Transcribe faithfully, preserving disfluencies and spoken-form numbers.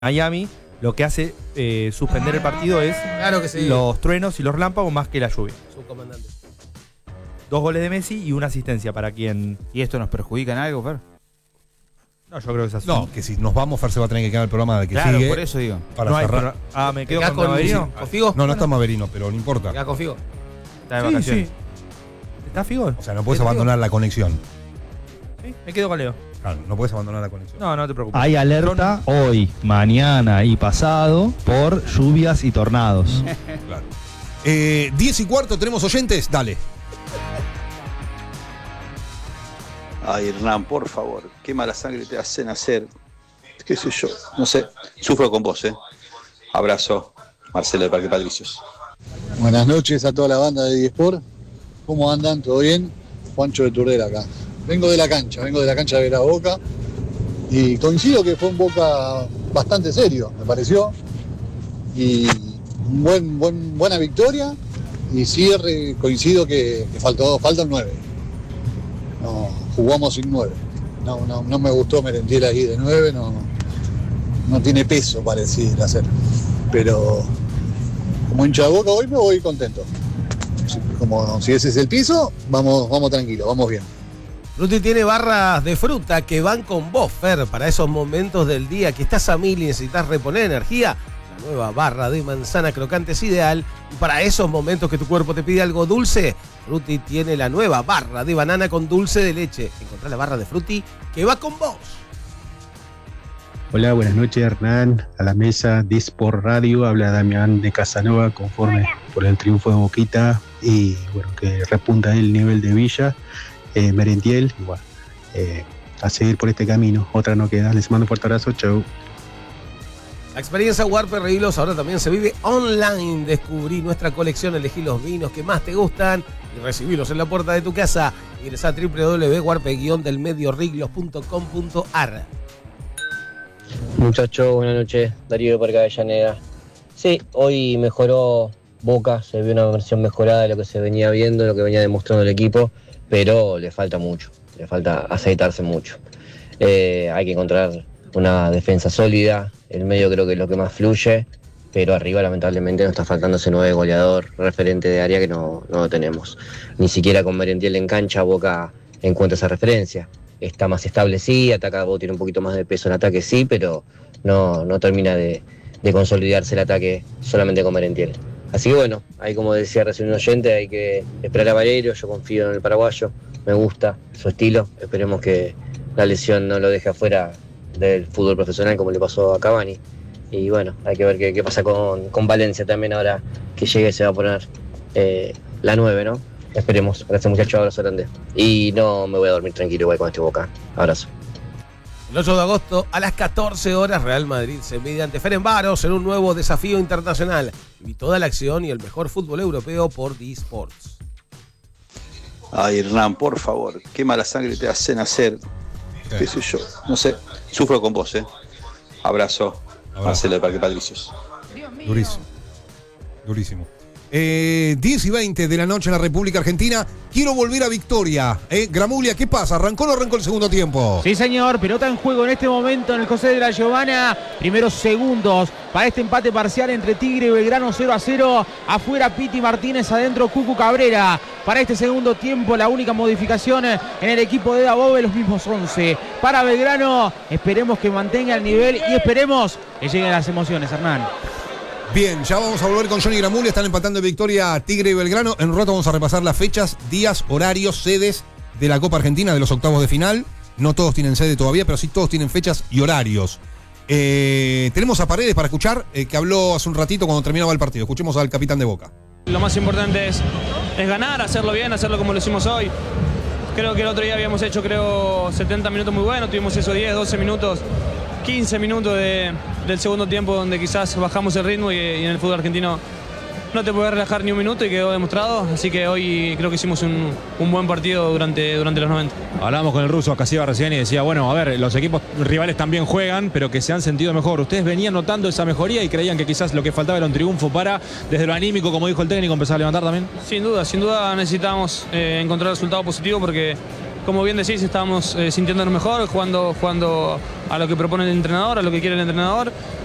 Miami, lo que hace eh, suspender el partido es claro que sí. los truenos y los relámpagos más que la lluvia. Su comandante. Dos goles de Messi y una asistencia para quien... ¿Y esto nos perjudica en algo, Fer? No, yo creo que es así. No, que si nos vamos, Fer se va a tener que quedar el programa de que claro, sigue. por eso digo. Para no hay cerrar. pro- Ah, me ¿Te quedo quedás con con, Maverino. con Figo? No, no está Maverino, pero no importa. ¿Te quedás con Figo? Está de Sí, vacaciones. sí. ¿Está Figo? O sea, no puedes ¿Te abandonar la conexión. Sí, me quedo con Leo. Claro, no puedes abandonar la conexión. No, no te preocupes. Hay alerta hoy, mañana y pasado por lluvias y tornados. Claro. Eh, diez y cuarto, ¿tenemos oyentes? Dale. Ay, Hernán, por favor, qué mala sangre te hacen hacer. ¿Qué sé yo? No sé. Sufro con vos, ¿eh? Abrazo, Marcelo de Parque Patricios. Buenas noches a toda la banda de eSport. ¿Cómo andan? ¿Todo bien? Juancho de Turdera acá. Vengo de la cancha, vengo de la cancha de la Boca y coincido que fue un Boca bastante serio, me pareció. Y un buen, buen, buena victoria y cierre, coincido que, que faltó, falta un nueve. No, jugamos sin nueve. No, no, no me gustó Merentiel ahí de nueve, no, no tiene peso para decir hacer. Pero como hincha de Boca hoy me voy contento. Como si ese es el piso, vamos, vamos tranquilos, vamos bien. Frutti tiene barras de fruta que van con vos, Fer, para esos momentos del día que estás a mil y necesitas reponer energía. La nueva barra de manzana crocante es ideal. Y para esos momentos que tu cuerpo te pide algo dulce, Frutti tiene la nueva barra de banana con dulce de leche. Encontrá la barra de Frutti que va con vos. Hola, buenas noches, Hernán, a la mesa de eSport Radio, habla Damián de Casanova, conforme por el triunfo de Boquita y bueno, que repunta el nivel de Villa, eh, Merentiel, y bueno, eh, a seguir por este camino, otra no queda, les mando un fuerte abrazo, chau. La experiencia Warper Revilos ahora también se vive online. Descubrí nuestra colección, elegí los vinos que más te gustan y recibílos en la puerta de tu casa. Ingresa a doble u doble u doble u punto warpe guion del medio riglos punto com punto ar. Muchachos, buenas noches, Darío de Parque Avellaneda. Sí, hoy mejoró Boca, se vio una versión mejorada de lo que se venía viendo, lo que venía demostrando el equipo, pero le falta mucho, le falta aceitarse mucho. Eh, hay que encontrar una defensa sólida, el medio creo que es lo que más fluye, pero arriba lamentablemente nos está faltando ese nueve goleador referente de área que no, no lo tenemos. Ni siquiera con Merentiel en cancha Boca encuentra esa referencia. Está más establecida, ataca, tiene un poquito más de peso en ataque, sí, pero no, no termina de, de consolidarse el ataque solamente con Merentiel. Así que bueno, ahí como decía recién un oyente, hay que esperar a Valero, yo confío en el paraguayo, me gusta su estilo, esperemos que la lesión no lo deje afuera del fútbol profesional como le pasó a Cavani. Y bueno, hay que ver qué, qué pasa con, con Valencia también ahora que llegue, se va a poner eh, la nueve, ¿no? Esperemos. Gracias, muchachos. Abrazo grande. Y no me voy a dormir tranquilo igual con este Boca. Abrazo. El ocho de agosto a las catorce horas Real Madrid se mide ante Ferencváros en un nuevo desafío internacional. Y toda la acción y el mejor fútbol europeo por eSports. Ay, Hernán, por favor, qué mala sangre te hacen hacer. ¿Qué sé yo? No sé. Sufro con vos, ¿eh? Abrazo, Abrazo. Marcelo de Parque Patricios. Durísimo. Durísimo. Eh, diez y veinte de la noche en la República Argentina. Quiero volver a Victoria. Eh, Gramulia, ¿qué pasa? ¿Arrancó o no arrancó el segundo tiempo? Sí, señor. Pelota en juego en este momento en el José de la Giovanna. Primeros segundos para este empate parcial entre Tigre y Belgrano, cero a cero. Afuera Piti Martínez, adentro Cucu Cabrera. Para este segundo tiempo la única modificación en el equipo de Dabove, los mismos once. Para Belgrano, esperemos que mantenga el nivel y esperemos que lleguen las emociones, Hernán. Bien, ya vamos a volver con Johnny Gramulia. Están empatando en Victoria Tigre y Belgrano. En un rato vamos a repasar las fechas, días, horarios, sedes de la Copa Argentina de los octavos de final. No todos tienen sede todavía, pero sí todos tienen fechas y horarios. Eh, tenemos a Paredes para escuchar, eh, que habló hace un ratito cuando terminaba el partido. Escuchemos al capitán de Boca. Lo más importante es, es ganar, hacerlo bien, hacerlo como lo hicimos hoy. Creo que el otro día habíamos hecho, creo, setenta minutos muy buenos. Tuvimos esos diez, doce minutos, quince minutos de, del segundo tiempo donde quizás bajamos el ritmo y, y en el fútbol argentino no te puedes relajar ni un minuto y quedó demostrado. Así que hoy creo que hicimos un, un buen partido durante, durante los noventa. Hablábamos con el ruso Casiva recién y decía, bueno, a ver, los equipos rivales también juegan, pero que se han sentido mejor. Ustedes venían notando esa mejoría y creían que quizás lo que faltaba era un triunfo para, desde lo anímico, como dijo el técnico, empezar a levantar también. Sin duda, sin duda necesitamos eh, encontrar resultado positivo porque, como bien decís, estábamos eh, sintiéndonos mejor, jugando, jugando a lo que propone el entrenador, a lo que quiere el entrenador.